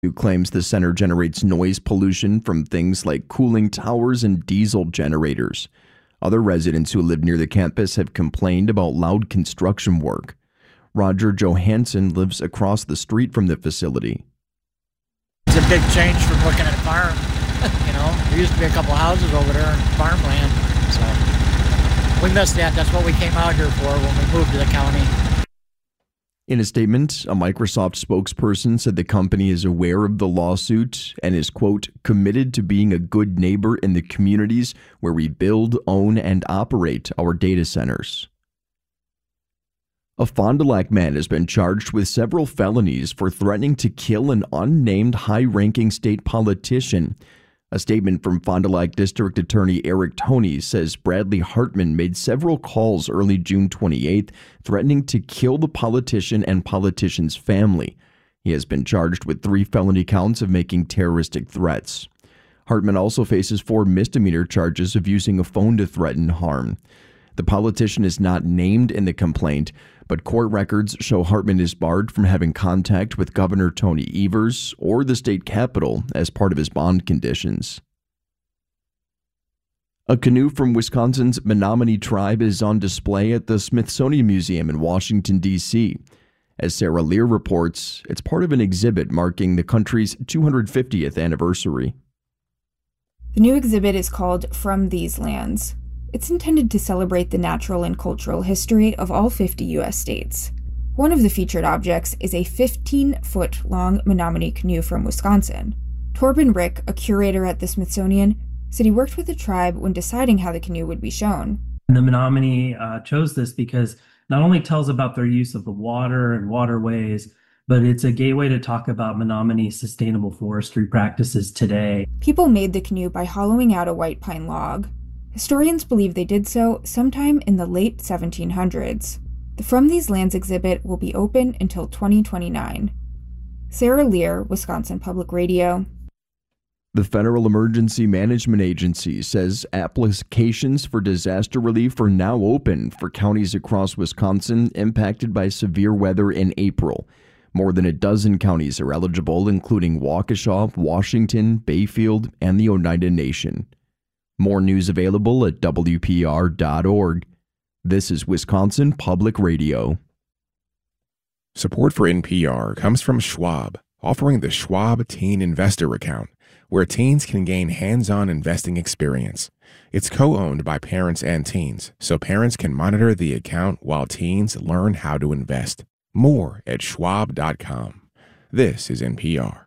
who claims the center generates noise pollution from things like cooling towers and diesel generators. Other residents who live near the campus have complained about loud construction work. Roger Johansson lives across the street from the facility. It's a big change from looking at a farm. There used to be a couple houses over there and farmland, so we missed that. That's what we came out here for when we moved to the county. In a statement, a Microsoft spokesperson said the company is aware of the lawsuit and is, quote, committed to being a good neighbor in the communities where we build, own, and operate our data centers. A Fond du Lac man has been charged with several felonies for threatening to kill an unnamed high-ranking state politician. A statement from Fond du Lac District Attorney Eric Toney says Bradley Hartman made several calls early June 28th threatening to kill the politician and politician's family. He has been charged with 3 felony counts of making terroristic threats. Hartman also faces 4 misdemeanor charges of using a phone to threaten harm. The politician is not named in the complaint, but court records show Hartman is barred from having contact with Governor Tony Evers or the state capitol as part of his bond conditions. A canoe from Wisconsin's Menominee tribe is on display at the Smithsonian Museum in Washington, D.C. As Sarah Lear reports, it's part of an exhibit marking the country's 250th anniversary. The new exhibit is called From These Lands. It's intended to celebrate the natural and cultural history of all 50 U.S. states. One of the featured objects is a 15-foot-long Menominee canoe from Wisconsin. Torben Rick, a curator at the Smithsonian, said he worked with the tribe when deciding how the canoe would be shown. The Menominee chose this because not only tells about their use of the water and waterways, but it's a gateway to talk about Menominee sustainable forestry practices today. People made the canoe by hollowing out a white pine log. Historians believe they did so sometime in the late 1700s. The From These Lands exhibit will be open until 2029. Sarah Lear, Wisconsin Public Radio. The Federal Emergency Management Agency says applications for disaster relief are now open for counties across Wisconsin impacted by severe weather in April. More than a dozen counties are eligible, including Waukesha, Washington, Bayfield, and the Oneida Nation. More news available at WPR.org. This is Wisconsin Public Radio. Support for NPR comes from Schwab, offering the Schwab Teen Investor Account, where teens can gain hands-on investing experience. It's co-owned by parents and teens, so parents can monitor the account while teens learn how to invest. More at schwab.com. This is NPR.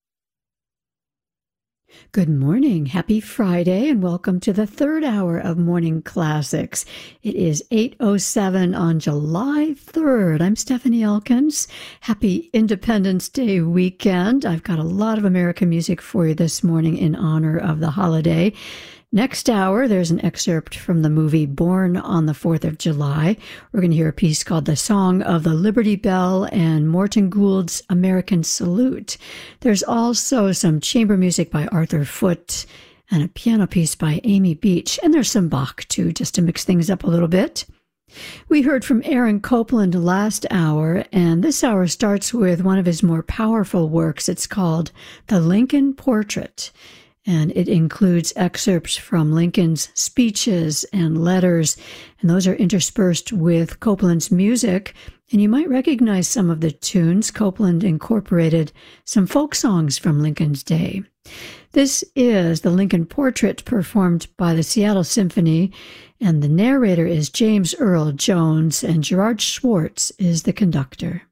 Good morning. Happy Friday, and welcome to the third hour of Morning Classics. It is 8:07 on July 3rd. I'm Stephanie Elkins. Happy Independence Day weekend. I've got a lot of American music for you this morning in honor of the holiday. Next hour, there's an excerpt from the movie Born on the 4th of July. We're going to hear a piece called The Song of the Liberty Bell and Morton Gould's American Salute. There's also some chamber music by Arthur Foote and a piano piece by Amy Beach. And there's some Bach, too, just to mix things up a little bit. We heard from Aaron Copland last hour, and this hour starts with one of his more powerful works. It's called The Lincoln Portrait. And it includes excerpts from Lincoln's speeches and letters, and those are interspersed with Copland's music. And you might recognize some of the tunes. Copland incorporated some folk songs from Lincoln's day. This is The Lincoln Portrait, performed by the Seattle Symphony, and the narrator is James Earl Jones, and Gerard Schwartz is the conductor.